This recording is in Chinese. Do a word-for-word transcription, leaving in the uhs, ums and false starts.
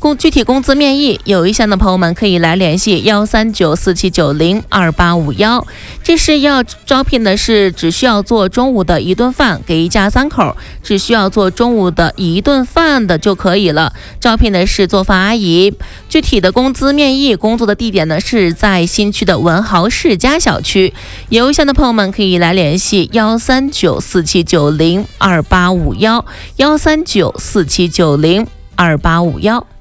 工具体工资面议，有意向的朋友们可以来联系幺三九四七九零二八五幺。这是要招聘的是只需要做中午的一顿饭，给一家三口，只需要做中午的一顿饭的就可以了。招聘的是做饭阿姨。具体的工资面议，工作的地点呢是在新区的文豪世家小区。有意向的朋友们可以来联系幺三九四七九零二八五幺幺三九四七九零二八五幺。